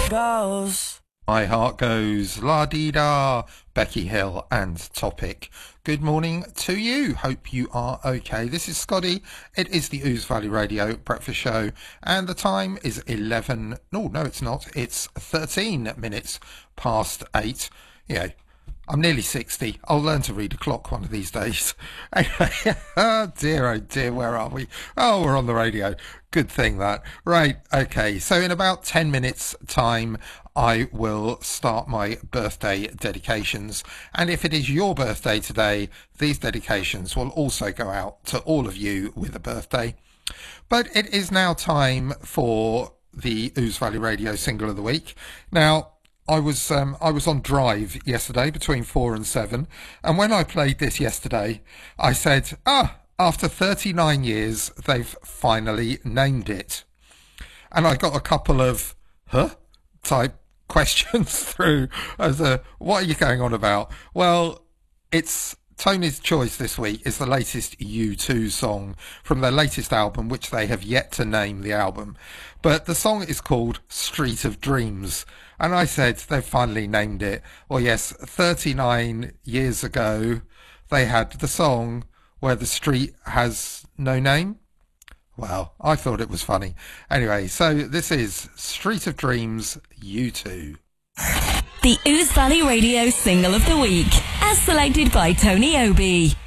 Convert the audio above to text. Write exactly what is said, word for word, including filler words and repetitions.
goes. My heart goes la-dee-da. Becky Hill and Topic. Good morning to you. Hope you are okay. This is Scotty. It is the Ouse Valley Radio Breakfast Show, and the time is eleven. No, no, it's not. It's thirteen minutes past eight. You know, I'm nearly sixty. I'll learn to read a clock one of these days. Anyway, oh dear, oh dear, where are we? Oh, we're on the radio. Good thing that. Right, okay. So in about ten minutes time, I will start my birthday dedications. And if it is your birthday today, these dedications will also go out to all of you with a birthday. But it is now time for the Ouse Valley Radio Single of the Week. Now, I was um, I was on Drive yesterday between four and seven, and when I played this yesterday, I said, ah, after thirty-nine years, they've finally named it. And I got a couple of, huh, type questions through as a, what are you going on about? Well, it's Tony's Choice this week is the latest U two song from their latest album, which they have yet to name the album. But the song is called Street of Dreams. And I said they've finally named it. Well, yes, thirty-nine years ago, they had the song where the street has no name. Well, I thought it was funny. Anyway, so this is Street of Dreams, U two. The Ouse Valley Radio Single of the Week, as selected by Tony Obi.